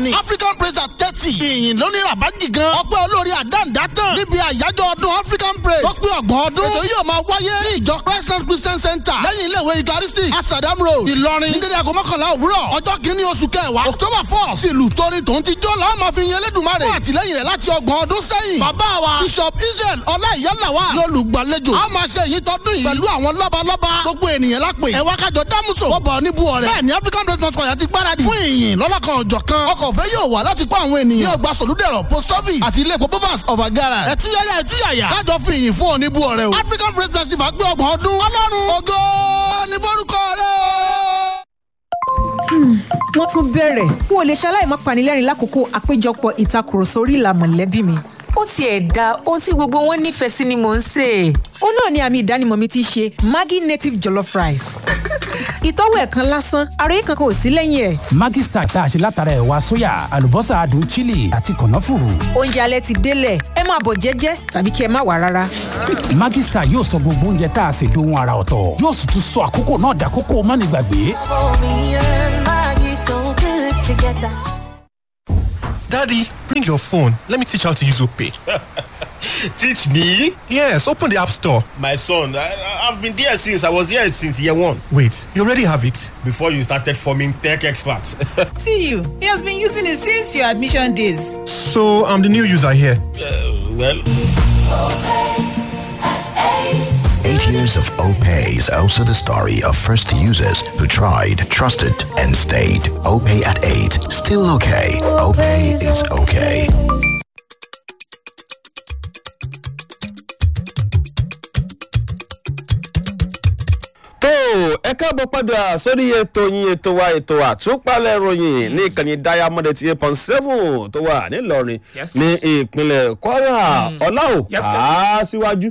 ni African praise at 30 ìyìn lóní rabaji gan ọpẹ́ olórí àdáǹdátàn níbi àyájọ́ ọdún African praise tó pé ọgbọ̀n ọdún ètò yóò máa wáyé ní ìjọ Christ Christian Center lẹ́yìn ilé ìwé Eucharistic Asadam Road Ìlọrin ní dédé aago 11 òwúrọ̀ ọjọ́ kìíní oṣù kẹwàá October 4 sílùú tóní tòun ti jó làwọn máa fi yin Elédùmarè fún àtìlẹ́yìn rẹ̀ láti ọgbọ̀n ọdún sẹ́yìn bàbá wa Bishop Israel Ọláìyálàwà lólùgbàlejò a máa ṣe èyí tọdún yìí pẹ̀lú àwọn lọ́balọ́ba gbogbo ènìyàn lápè ẹ wá kájọ dámúso wọ́n bọ̀ níbu ọ̀rẹ́ bẹ́ẹ̀ ni African Praise Choir ti gbáradì fún ìyìn lọ́lọ́kan ọ̀jọ̀kan ọkọ̀ òfé yóò wà láti kó àwọn ènìyàn yóò gba sòlúdẹ̀rọ̀ post office àti ilé epo Bovas of Agara ẹ̀túyàyà kájọ fi ìyìn fún oníbu ọ̀rẹ́ o African Praise Festival gbé ọgbọ̀n ọdún ọlọ́run ògo ní forúkọ rẹ̀. wọ́n tún bẹ̀rẹ̀ n ò lè ṣaláì má panilẹ́rìn lákòókò àpéjọpọ̀ ìtakùrọ̀sọ orí ìlà mọ̀lẹ́bí mi. ó tiẹ̀ da ohun tí gbogbo wọn nífẹ̀ẹ́ sí ni mò ń sè. ó náà ni àmì ìdánimọ̀ mi ti ṣe Maggi native jollof rice. ìtọ́wò ẹ̀ kan lásán àròyé kankan ò sí lẹ́yìn ẹ̀. Maggi Star tá a ṣe látara ẹ̀wà sóyà àlùbọ́sà adùn chili àti kànáfùrù. oúnjẹ alẹ́ ti délẹ̀ ẹ máa bọ̀ jẹ́jẹ́ tàbí kí ẹ má wá rárá. Maggi Star yóò sọ gbogbo oúnjẹ tá a ṣe dohun àrà ọ̀tọ̀ yóò sì tún sọ àkókò náà dàkókò mánigbàgbé. Daddy, bring your phone. Let me teach how to use OPay. Teach me? Yes, open the App Store. My son, I've been there since I was here since year one. Wait, you already have it? Before you started forming tech experts. See you. He has been using it since your admission days. So I'm the new user here. Well... 8 years of OPay is also the story of first users who tried, trusted, and stayed. OPay at 8. Still okay. OPay is okay. ẹ káàbọ̀ padà sórí ètò wa ètò àtúpalẹ̀ ìròyìn ní ìkànnì Diamond 88.7 tó wà nílọrin ní ìpínlẹ̀ Kwara ọláò síwájú.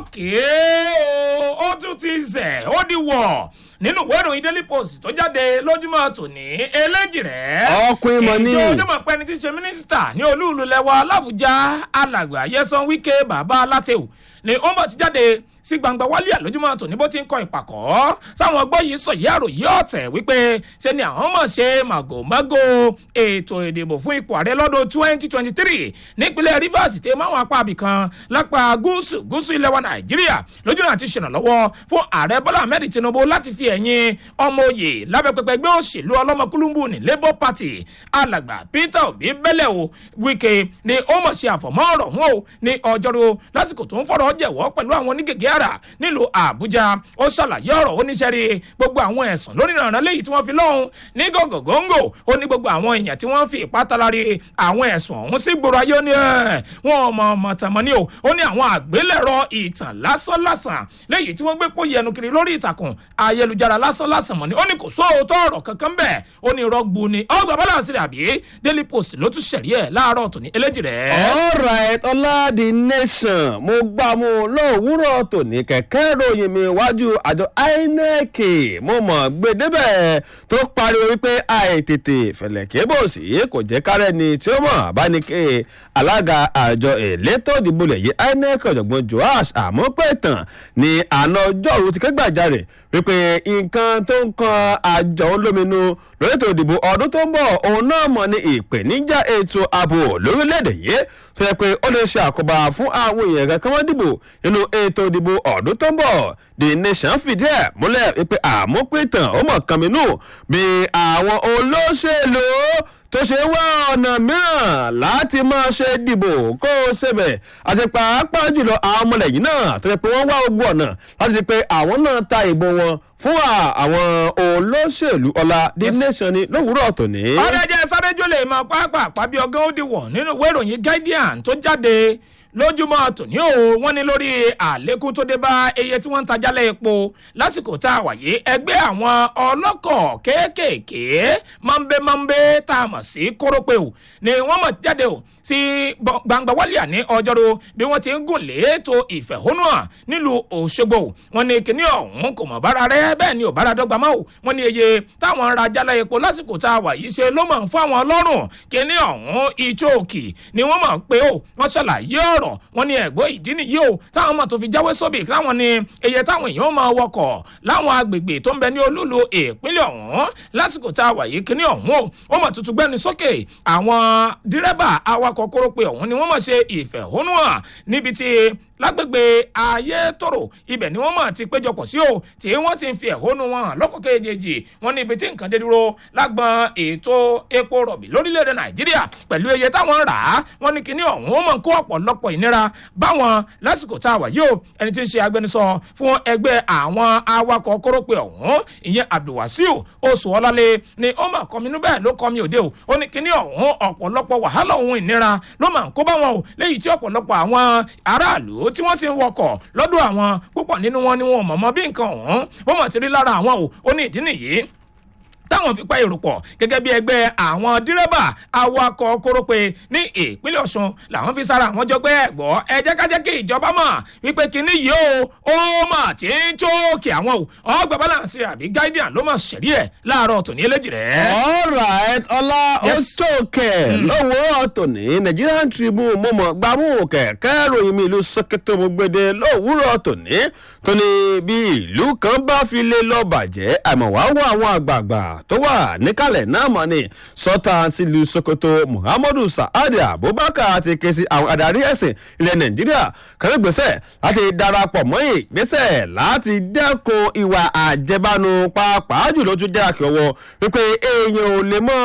ó tún ti zẹ̀ ó di wọ̀ nínú ìwé ìròyìn Daily Post tó jáde lójúmọ́ tòní Eléjìrẹ́ ọkùnrin mọ̀ ní. ìjọ ojúmọ̀ pẹ́ni tí ń ṣe mínísítà ní olú-ìlú lẹ́wà l'Àbújá alàgbà Nyesom Wike bàbá Alátẹ̀wò ni ó mọ̀ ti jáde sí gbangba wálíà lójúmọ́ tòní bó ti ń kọ ìpàkọ́ sáwọn ọgbọ́n yìí sọ yìí àròyé ọ̀tẹ̀ wípé ṣe ni àwọn mọ̀ ṣe màgòmágó ètò ìdìbò fún ipò ààrẹ lọ́dún 2023 nípínlẹ̀ Rivers tẹ máwọn apá abìkan lápá gúúsù ilẹ̀ wa Nàìjíríà lójú náà ti ṣèrànlọ́wọ́ fún ààrẹ Bọ́lá Ahmed Tinubu láti fi ẹ̀yìn ọmọ òye lábẹ́ pẹpẹ ẹgbẹ́ òṣèlú ọlọ́mọkúlùmbù ní Labour Party alàgbà Peter Obi bẹ́lẹ̀ o Wike ni ó mọ̀ ṣe àfọ̀mọ́ ọ̀rọ̀ wọn o ní ọjọ́rú lásìkò tó ń fọ̀rọ̀ jẹ̀wọ́ pẹ̀lú àwọn onígègé ara nílùú Àbújá ó ṣàlàyé ọ̀rọ̀ oníṣẹ́rí gbogbo àwọn ẹ̀sùn lórí ìrànlọ́ léyìí tí wọ́n fi lọ́hùn ní gògògóńgò ó ní gbogbo àwọn èèyàn tí wọ́n fi ìpátalárí àwọn ẹ̀sùn ọ̀hún sí gbòòrò ayé ní wọn mọ̀tàmọ́ ní o ó ní àwọn àgbélẹ̀rọ ìtàn lásánlásán léyìí tí wọ́n gbé pòyì ẹnu kiri lórí ìtàkùn ayélujára lásánlásán mọ́ ni ó ní kò sóòótọ́ ọ̀rọ̀ kankan bẹ́ẹ̀ ó ní rọ́gbù ni ọgbà bọ́lá àṣírí àbí Daily Post ló tún ṣẹ̀rí ẹ̀ láàárọ̀ tòní Eléjìrẹ́. All right, Ọlá The Nation mo gbà mú lówùúrọ̀ tòní kẹ̀kẹ́ ròyìn mi wájú àjọ INEC mo mọ̀ gbé débẹ̀ tó pariwo wípé àìtètè fẹ̀lẹ̀kẹ́ bò sí kò jẹ́ kárẹ́ ni tí ó mọ̀ abánike alága àjọ elétò ìdìbò lẹ̀ yìí INEC ọ̀jọ̀gbọ́n Joash Àmọ́pẹ̀tàn ní àná ọjọ́rú ti kẹ́gbàjarè wípé nǹkan tó ń kan àjọ olóminú lórí ètò ìdìbò ọdún tó ń bọ̀ òun náà mọ̀ ní ìpèníjà ètò ààbò lórílẹ̀‐èdè yìí tó yẹ pé ó lè ṣe àkóbá fún àwọn èèyàn kankan wọ́n dìbò nínú ètò ìdìbò ọdún tó ń bọ̀. The Nation fìdí ẹ̀ múlẹ̀ wípé Àmọ́pẹ̀tàn ó mọ̀ kànmínú bí àwọn olóṣèlú tó ṣe wá ọ̀nà mìíràn láti máa ṣe dìbò kó o ṣebẹ̀ àti pàápàá jùlọ àwọn ọmọlẹ́yìn náà tó yẹ pé wọ́n wá ogun ọ̀nà láti rí pé àwọn náà ta ìbò wọn fún àwọn olóṣèlú ọ̀la The Nation ni lówùúrọ̀ tòní. ọ̀rẹ́jẹ́ sábẹ́jọ́ lè mọ pápá bí ọgá ó dìwọ̀ nínú ìwé ìròyìn Guardian tó jáde lójúmọ́ tòní o wọ́n ní lórí àlékún tó dé bá iye tí wọ́n ń tajálẹ̀ epo lásìkò tá a wà yìí ẹgbẹ́ àwọn ọlọ́kọ̀ kéékèèké mọ́ńbé tá a mọ̀ sí kórópè o ni wọ́n mọ̀ jáde o sí gbangba wálíà ní ọjọ́rú bí wọ́n ti ń gùn léètò ìfẹ̀hónúhàn nílùú Òṣogbo wọ́n ní kíní ọ̀hún kò mọ̀ bára rẹ bẹ́ẹ̀ ni ò bára dọ́gba mọ́ o wọ́n ní iye táwọn ń ra jálẹ̀ epo lásìkò tá a wà yìí ṣe ló mọ̀ fún àwọn ọlọ́run kíní ọ̀hún ìchóòkì ni wọ́n mọ̀ pé o wọ́n ṣàlàyé ọ̀rọ̀ ọ̀rọ̀ wọn ni ẹ̀gbọ́n ìdí nìyí o táwọn ọmọ tó fi jáwé sóbì táwọn ni iye táwọn èèyàn máa wọkọ̀ láwọn agbègbè tó ń bẹ ní olúlu ìpínlẹ̀ ọ̀hún lásìkò tá a wà yìí kíní ọ̀hún o ó mọ̀ tuntun gbẹ́ni sókè àwọn dírẹ́bà awakọ̀ kórópè ọ̀hún ni wọ́n mọ̀ ṣe ìfẹ̀hónúhàn níbi tí lágbègbè ayétòrò ibẹ̀ ni wọ́n mọ̀ ti péjọpọ̀ sí o tí wọ́n ti ń fi ẹ̀hónú wọn hàn lọ́kọ̀ kejì wọn ní ibi tí nǹkan dé dúró lágbọn ètò epo rọ̀bì lórílẹ̀‐èdè nàìjíríà pẹ̀lú iye táwọn rà á wọn ní kíní ọ̀hún ó mọ̀ kó ọ̀pọ̀lọpọ̀ ìnira báwọn lásìkò tá a wà yìí o ẹni tí ń ṣe agbẹnusọ fún ẹgbẹ́ àwọn awakọ̀ kórópè ọ̀hún ìyẹn abdulwasiu oṣuọlálẹ ni ó mọ̀ kọminú bẹ́ẹ̀ ló kọmi òde o ó ní kíní ọ̀hún ọ̀pọ̀lọpọ̀ wàhálà ohun ìnira ló mọ̀ kó bá wọn o léyìí tí ọ̀pọ̀lọpọ̀ àwọn aráàlú tí wọ́n ti ń wọkọ̀ lọ́dọ̀ àwọn púpọ̀ nínú wọn ni wọn ò mọ̀mọ́ bí nǹkan ọ̀hún wọ́n mọ̀ ti rí lára àwọn o ó ní ìdí nìyí táwọn fi pa èrò pọ̀ gẹ́gẹ́ bí ẹgbẹ́ àwọn dírẹ́bà awakọ̀ kórópè ní ìpínlẹ̀ ọ̀ṣun làwọn fi sára àwọn jọgbẹ́ ẹ̀gbọ́ ẹ jẹ́ ká jẹ́ kí ìjọba mọ̀ wípé kinní yìí ó mà tí ń tóòkè àwọn o ọgbà balance àbí guardian ló mọ̀ ṣẹ̀rí ẹ̀ láàárọ̀ tòní eléjì rẹ̀. alright ọlá ó tóòkè lówùúrọ̀ tòní Nigerian Tribune mo mọ̀ gbámú kẹ̀kẹ́ ròyìn mi ìlú Sokoto mo gbede lówùúrọ̀ tòní tóní bí ìlú kan bá fi lé lọ bàjẹ́ àmọ́ wàá wọ àwọn àgbààgbà tó wà níkàlẹ̀ náà mọ̀ ni sọ́tà sílùú Sokoto Muhammadu Sa'ad Abubakar ti ké sí àwọn adarí ẹ̀sìn ilẹ̀ Nàìjíríà kan gbèsè láti darapọ̀ mọ́ ìgbésẹ̀ láti dẹ́kun ìwà àjẹbánu pàápàá jùlọ tó jẹ́ àkẹ́wọ́ wípé èèyàn ò lè mọ́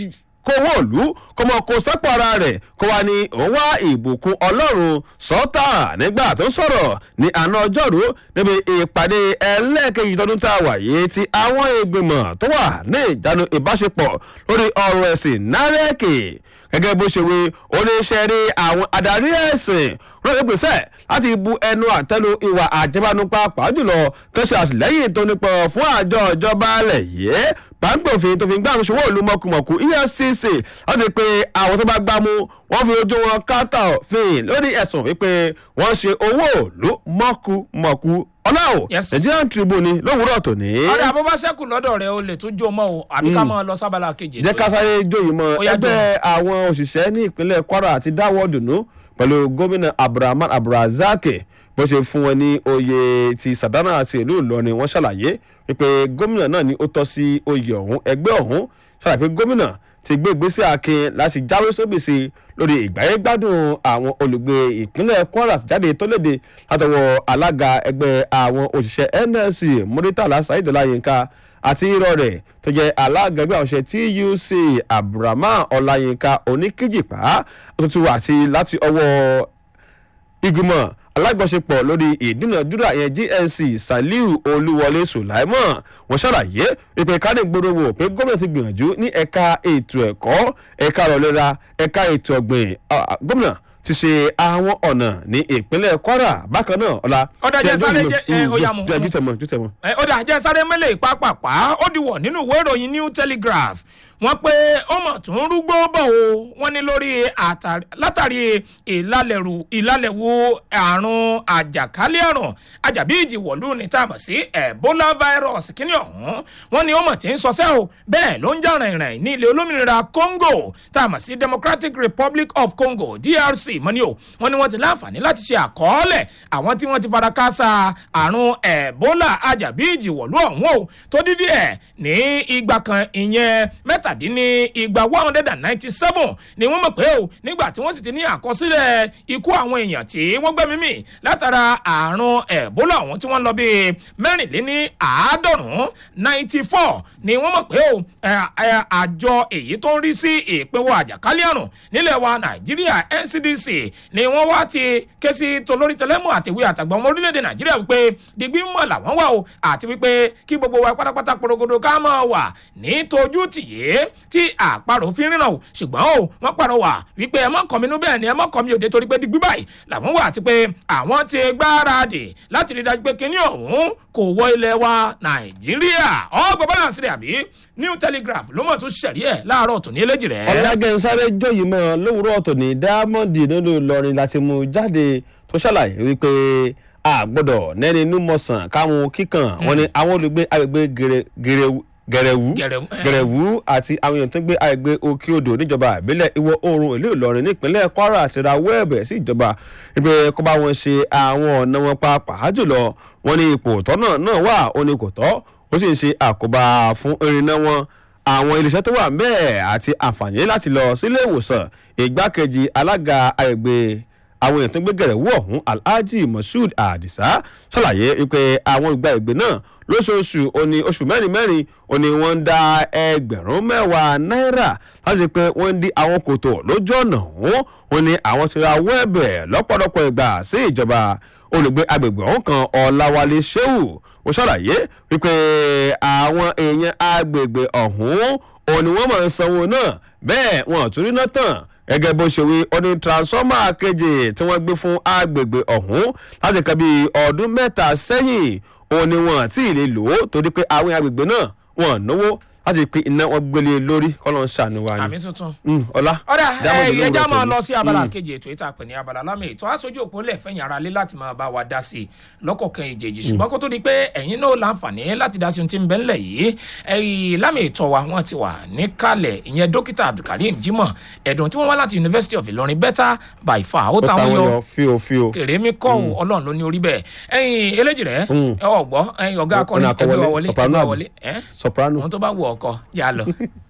kówó òlú kó mọ kó sẹ́pọ̀ ara rẹ̀ kó wá ní òun wá ìbùkún ọlọ́run sọ́tà nígbà tó ń sọ̀rọ̀ ní àná ọjọ́rú níbi ìpàdé ẹlẹ́ẹ̀kejì tọdún tá a wà yìí tí àwọn ìgbìmọ̀ tó wà ní ìjánu ìbáṣepọ̀ lórí ọ̀rọ̀ ẹ̀sìn nárẹ́ẹ̀kì gẹ́gẹ́ bó ṣe wí oníṣẹ́ rí àwọn adarí ẹ̀sìn lórí gbèsè láti bu ẹnu àtẹ́lu ìwà àjẹbánu pàápàá jùlọ tó ṣe àtìlẹ́yìn tó nípa fún àjọ ìjọba alẹ̀ yìí pàǹpẹ̀òfin tó fi gbá àwọn ṣòwò ìlú mọ̀kùmọ̀kù EFCC láti pé àwọn tó bá gbámú wọ́n fi ojú wọn káàtà òfin lórí ẹ̀sùn wípé wọ́n ṣe owó ìlú mọ̀kùmọ̀kù ọláwò Nigerian Tribune lówùúrọ̀ tòní. ọ̀rẹ́ àbúbáṣẹ́kù lọ́dọ̀ rẹ̀ o lè tún jó mọ́ o àbí ká máa lọ sábàlá kejì. jẹ́ ká sáré jóyìn mọ́ ẹgbẹ́ àwọn òṣìṣẹ́ ní ìpínlẹ̀ Kwara àti dáwọ́ dùnú pẹ̀lú gómìnà Abdulrahman Abdulrazak bó ṣe fún wọn ní oyè ti Sàdánà àti ìlú Ìlọrin wọ́n ṣàlàyé wípé gómìnà náà ni ó tọ́ sí oyè ọ̀hún ẹgbẹ́ ọ̀hún ṣàlàyé pé gómìnà ti gbé ìgbésẹ̀ akin láti jáwé sóbìsì lórí ìgbáyégbádùn àwọn olùgbé ìpínlẹ̀ Kwara jáde tó léde látọwọ́ alága ẹgbẹ́ àwọn òṣìṣẹ́ NLC Muritala Saheed Ọláyínká àti irọ́ rẹ̀ tó jẹ́ alága ẹgbẹ́ àwọn òṣìṣẹ́ TUC Abdulrahman Ọláyínká Oníkíjìpá tuntun àti láti ọwọ́ ìgbìmọ̀ alágbọ̀nsẹ̀pọ̀ lórí ìdúnàdúrà yẹn GNC Saliu Olúwọlé Sulaimon wọ́n ṣàlàyé wípé kádìgbòrò wò pé gómìnà ti gbìyànjú ní ẹ̀ka ètò ẹ̀kọ́ ẹ̀ka ìrọ̀lẹ́ra ẹ̀ka ètò ọ̀gbìn gómìnà ti ṣe àwọn ọ̀nà ní ìpínlẹ̀ Kwara bákan náà ọ̀la. ọ̀dà jẹ́ sáré jẹ́ ọ̀yàmù. ọ̀dà jẹ́ sáré mẹ́lẹ̀ ìpápàpá ó dìwọ̀ nínú ìwé ìròyìn New Telegraph wọ́n pé ó mọ̀ tó ń rúgbó bọ̀ o wọ́n ní lórí látàrí ìlàlẹ̀wò àrùn àjàkálẹ̀ àrùn àjàbí ìjìwọ̀lú ní tá a mọ̀ sí Ebola virus kíní ọ̀hún wọ́n ní ó mọ̀ tí ń sọsẹ́ o bẹ́ẹ̀ ló ń jà rìnrìn ní ilẹ̀ olómìnira Congo tá a mọ̀ sí Democratic Republic of Congo DRC mọ́ni o wọ́n ní wọ́n ti láǹfààní láti ṣe àkọọ́lẹ̀ àwọn tí wọ́n ti fara káásá àrùn Ebola àjàbí ìjìwọ̀lú ọ̀hún o tó dídí ẹ̀ ní ìgbà kan ìyẹn mẹ́tàdínnígba 197 ni wọ́n mọ̀ pé o nígbà tí wọ́n sì ti ní àkọsílẹ̀ ikú àwọn èèyàn tí wọ́n gbẹ́mí mì látara àrùn Ebola ọ̀hún tí wọ́n lọ bíi mẹ́rìnléní-àádọ́rùn-ún 94 ni wọ́n mọ̀ pé o àjọ èyí tó ń rí sí ìpínwó àjàkálẹ̀ àrùn nílẹ̀ wa Nàìjíríà NCDC ni wọ́n wá ti ké sí tolórí tẹlẹ́mù àtẹ̀wé àtàgbà ọmọ orílẹ̀-èdè Nàìjíríà wípé digbí mọ̀ làwọn wà o àti wípé kí gbogbo wa pátápátá porogodo ká máa wà ní tójú tìyé tí àparò fi rìnà o ṣùgbọ́n o wọ́n pàrọwà wípé ẹ má kọ̀mínú bẹ́ẹ̀ ni ẹ má kọ̀mí òde torí pé digbí báyìí làwọn wà àti pé àwọn ti gbáradì láti rí dájú pé kíní ọ̀hún kò wọ ilẹ̀ wa Nàìjíríà ọgbọ̀n balance rẹ̀ àbí New Telegraph ló mọ̀ tún ṣẹ̀rí ẹ̀ láàárọ̀ tòní eléjì rẹ̀. ọ̀làgẹ̀ sáré jóyìí mọ́ lówùúrọ̀ tòní Diamond nínú Ìlọrin láti mú jáde tó ṣàlàyé wípé a gbọ́dọ̀ nẹ́ni inú mọ̀sán káwọn kíkan wọn ni àwọn olùgbé agbègbè gẹ̀rẹ̀wú àti àwọn èèyàn tó ń gbé àgbè òkè odò níjọba ìbílẹ̀ ìwọ̀ oòrùn ìlú ìlọrin nípínlẹ̀ kwara àti rawọ́ ẹ̀bẹ̀ sí ìjọba pé kó bá wọn ṣe àwọn ọ̀nà wọn pàápàá jùlọ wọn ní ipò tọ́nà náà wà ó ní kò tọ́ ó sì ń ṣe àkóbá fún irinná wọn àwọn iléeṣẹ́ tó wà ń bẹ́ẹ̀ àti àǹfààní láti lọ sílé ìwòsàn ìgbákejì alága àgbègbè àwọn èèyàn tó ń gbé gẹ̀rẹ́wú ọ̀hún alhaji moshood adisa ṣàlàyé pé àwọn ìgbà ìgbé náà lóṣooṣù òní oṣù mẹ́rin òní wọ́n ń dá ẹgbẹ̀rún mẹ́wàá náírà láti pé wọ́n ń dí àwọn kòtò lójú ọ̀nà ọ̀hún òní àwọn ti ra owó ẹ̀bẹ̀ lọ́pọ̀lọpọ̀ ìgbà sí ìjọba olùgbé agbègbè ọ̀hún kan ọ̀làwálé shehu ó ṣàlàyé wípé àwọn èèyàn agbègbè ọ̀hún òní wọ́n máa ń sanwó náà bẹ́ẹ̀ wọn ò tún rí náà tán gẹ́gẹ́ bó ṣe wí ó ní transformer kejì tí wọ́n gbé fún agbègbè ọ̀hún láti kan bí ọdún mẹ́ta sẹ́yìn òun ni wọ́n àti ìlè lò ó torí pé àwọn agbègbè náà wọ́n náwó láti pé iná wọn gbélé lórí kọ́lọ́ ń ṣàánú wa ni. àmì tuntun. ọlá ọ̀dà ẹ̀yẹ́jà máa lọ sí abala kejì ètò ìta pè ní abala lámì ètò aṣojú òpó lẹ́fẹ̀yìn ara lé láti máa bá wa dá sí i lọ́kọ̀ọ̀kan ìjèjì ṣùgbọ́n kó tó di pé ẹ̀yin náà láǹfààní láti dá sí ohun tí ń bẹ́ ńlẹ̀ yìí ẹ̀yìn lámì ètò wa wọ́n ti wà níkàlẹ̀ ìyẹn dókítà abdulkareem jimoh ẹ̀dùn tí wọ́n wá láti university of ilorin better by far ó táwọn yọ kèrèmí kọ́ ọlọ́run ló ní orí bẹ́ẹ̀ ẹ̀yìn eléjì rẹ̀ ọ̀gbọ́ ẹ̀yìn ọ̀gá akọrin ẹgbẹ́ wa wọlé soprano ohun tó bá wù ọkọ yà lọ.